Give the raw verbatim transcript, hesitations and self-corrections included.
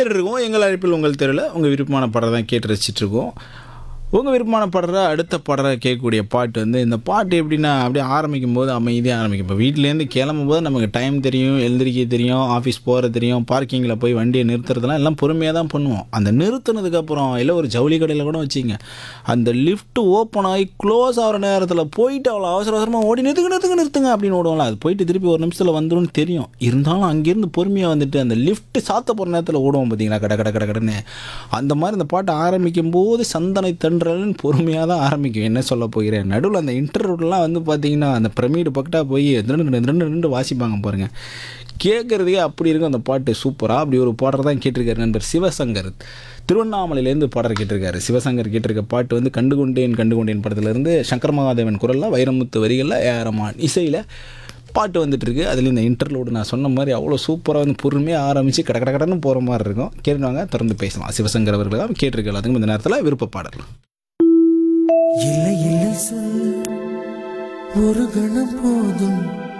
கேட்டுருக்கோம் எங்கள் அழைப்பில் உங்கள் தெருவில் உங்கள் விருப்பமான பாடல் தான் கேட்டு ரசிச்சிட்ருக்கோம். உங்கள் விருப்பமான பாடுற அடுத்த பாடுற கேட்கக்கூடிய பாட்டு வந்து இந்த பாட்டு எப்படின்னா அப்படியே ஆரம்பிக்கும் போது அமைதியாக ஆரம்பிக்கும். இப்போ வீட்டிலேருந்து கிளம்பும் போது நமக்கு டைம் தெரியும், எழுந்திரிக்க தெரியும், ஆஃபீஸ் போகிறது தெரியும், பார்க்கிங்கில் போய் வண்டியை நிறுத்துறதுலாம் எல்லாம் பொறுமையாக தான் பண்ணுவோம். அந்த நிறுத்தினதுக்கப்புறம் இல்லை ஒரு ஜவுளி கடையில் கூட வச்சிங்க, அந்த லிஃப்ட் ஓப்பன் ஆகி க்ளோஸ் ஆகிற நேரத்தில் போயிட்டு அவ்வளோ அவசர அவசரமாக ஓடி நிறுத்துங்க நிறுத்துங்க நிறுத்துங்க அப்படின்னு ஓடுவோம்ல. அது போயிட்டு திருப்பி ஒரு நிமிஷத்தில் வந்துடும் தெரியும். இருந்தாலும் அங்கேருந்து பொறுமையாக வந்துட்டு அந்த லிஃப்ட் சாத்த போகிற நேரத்தில் ஓடுவோம் பார்த்தீங்களா, கடை கடை கடை கடைன்னு. அந்த மாதிரி இந்த பாட்டு ஆரம்பிக்கும் போது சந்தனை தன் பொறுமையாக தான் ஆரம்பிக்கும். என்ன சொல்ல போகிறேன், நடுவில் அந்த இன்டர்வியூலாம் வந்து பார்த்தீங்கன்னா அந்த பிரமிடு பக்கட்டாக போய் ரெண்டு ரெண்டு ரெண்டு வாசிப்பாங்க பாருங்கள், கேட்குறதுக்கே அப்படி இருக்கும் அந்த பாட்டு. சூப்பராக அப்படி ஒரு பாடல் தான் கேட்டிருக்காரு நண்பர் சிவசங்கர், திருவண்ணாமலையிலேருந்து பாடல் கேட்டிருக்காரு. சிவசங்கர் கேட்டிருக்க பாட்டு வந்து கண்டுகொண்டேன் கண்டுகொண்டேன் படத்துலேருந்து சங்கர் மகாதேவன் குரலில், வைரமுத்து வரிகளில், ஏ ஆர் ரஹ்மான் இசையில் பாட்டு வந்துட்டுருக்கு. அதில் இந்த இன்டர்லூடு நான் சொன்ன மாதிரி அவ்வளோ சூப்பராக வந்து பொறுமையாக ஆரம்பித்து கட கட கடன்னு போகிற மாதிரி இருக்கும். கேட்டுவாங்க, தொடர்ந்து பேசலாம். சிவசங்கர் அவர்கள் தான் கேட்டிருக்க எல்லாத்துக்கும் இந்த நேரத்தில் விருப்ப பாடல். இல்லை இல்லை சொல் ஒரு கணம் போதும்